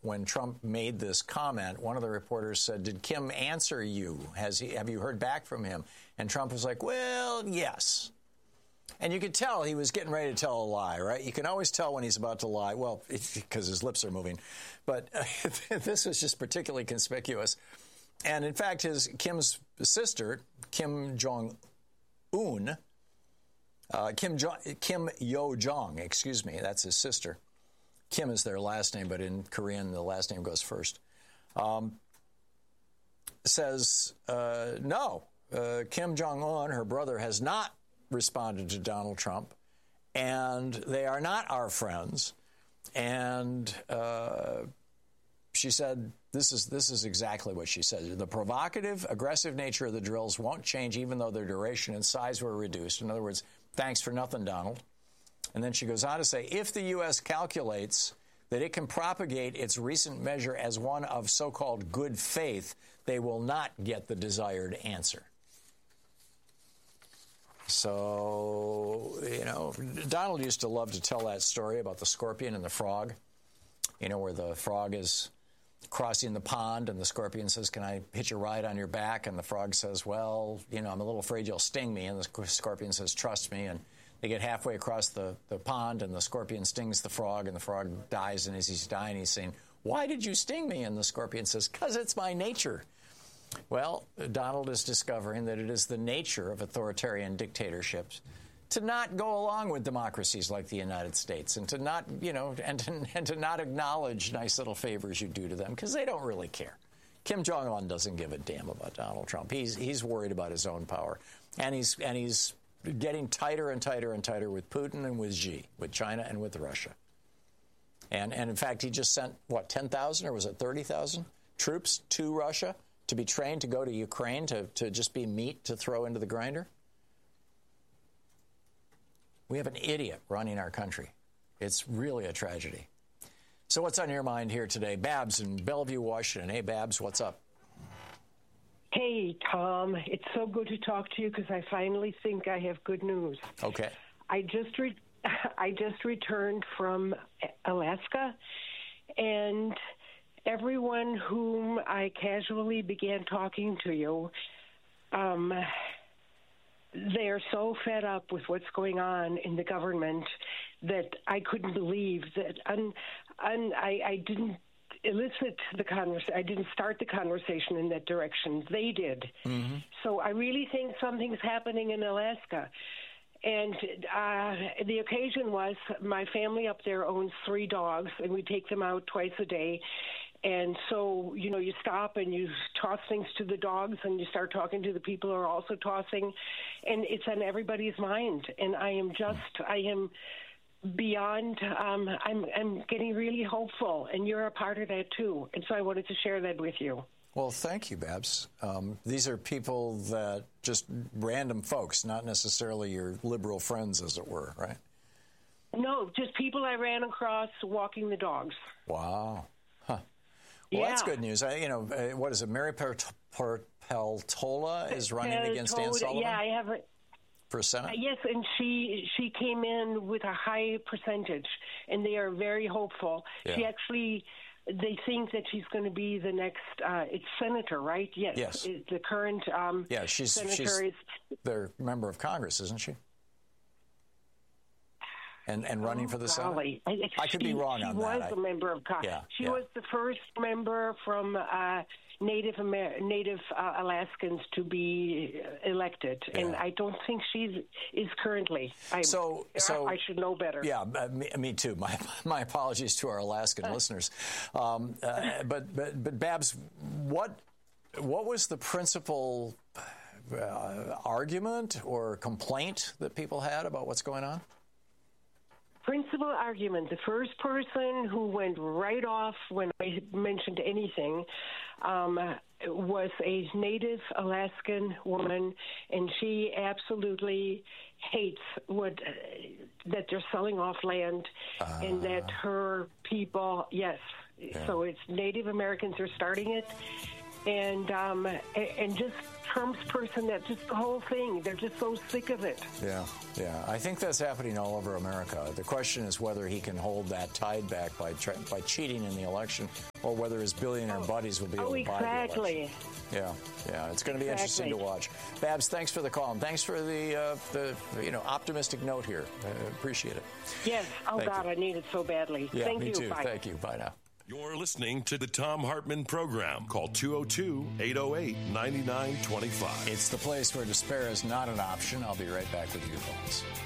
when Trump made this comment, one of the reporters said, "Did Kim answer you? Have you heard back from him?" And Trump was like, "Well, yes." And you could tell he was getting ready to tell a lie, right? You can always tell when he's about to lie. Well, because his lips are moving. But this was just particularly conspicuous. And in fact, Kim's sister, Kim Jong-un, Kim Yo-jong, excuse me, that's his sister. Kim is their last name, but in Korean, the last name goes first. Says, no, Kim Jong-un, her brother, has not responded to Donald Trump, and they are not our friends. And she said, this is exactly what she said. The provocative, aggressive nature of the drills won't change even though their duration and size were reduced. In other words, thanks for nothing, Donald. And then she goes on to say, if the U.S. calculates that it can propagate its recent measure as one of so-called good faith, they will not get the desired answer. So, Donald used to love to tell that story about the scorpion and the frog, where the frog is crossing the pond and the scorpion says, "Can I hitch a ride on your back?" And the frog says, "Well, I'm a little afraid you'll sting me." And the scorpion says, "Trust me." And they get halfway across the pond and the scorpion stings the frog and the frog dies. And as he's dying, he's saying, "Why did you sting me?" And the scorpion says, "'Cause it's my nature." Well, Donald is discovering that it is the nature of authoritarian dictatorships to not go along with democracies like the United States and to not, and to not acknowledge nice little favors you do to them because they don't really care. Kim Jong-un doesn't give a damn about Donald Trump. He's worried about his own power, and he's getting tighter and tighter and tighter with Putin and with Xi, with China and with Russia. And in fact, he just sent 10,000 or was it 30,000 troops to Russia to be trained to go to Ukraine to just be meat to throw into the grinder? We have an idiot running our country. It's really a tragedy. So what's on your mind here today? Babs in Bellevue, Washington. Hey, Babs, what's up? Hey, Tom. It's so good to talk to you because I finally think I have good news. Okay. I just returned from Alaska, and everyone whom I casually began talking to you, they are so fed up with what's going on in the government that I couldn't believe that. I didn't elicit the conversation. I didn't start the conversation in that direction. They did. Mm-hmm. So I really think something's happening in Alaska. And the occasion was my family up there owns 3 dogs, and we take them out twice a day. And so, you stop and you toss things to the dogs and you start talking to the people who are also tossing. And it's on everybody's mind. And I am beyond, I'm getting really hopeful. And you're a part of that, too. And so I wanted to share that with you. Well, thank you, Babs. These are people that just random folks, not necessarily your liberal friends, as it were, right? No, just people I ran across walking the dogs. Wow. Huh. Well, that's good news. What is it? Mary Peltola is running against Dan Sullivan? Yeah, I have it. For Senate? Yes, and she came in with a high percentage, and they are very hopeful. Yeah. She actually... They think that she's going to be the next, it's senator, right? Yes. The current she's their member of Congress, isn't she? And running for the Senate? I could be wrong on that. She was a member of Congress. She was the first member from Native Alaskans to be elected, and I don't think she is currently. I should know better. Yeah, me too. My apologies to our Alaskan listeners. But Babs, what was the principal argument or complaint that people had about what's going on? Principal argument. The first person who went right off when I mentioned anything was a Native Alaskan woman, and she absolutely hates that they're selling off land and that her people, so it's Native Americans are starting it. and just Trump's person, that just the whole thing, they're just so sick of it. Yeah. I think that's happening all over America. The question is whether he can hold that tide back by cheating in the election, or whether his billionaire buddies will be able to buy the election. Yeah. It's going to be interesting to watch. Babs, thanks for the call, and thanks for the optimistic note here. I appreciate it. Yes. Thank God, I need it so badly. Yeah, Thank me you. too. Bye. Thank you. Bye now. You're listening to the Thom Hartmann Program. Call 202-808-9925. It's the place where despair is not an option. I'll be right back with your calls.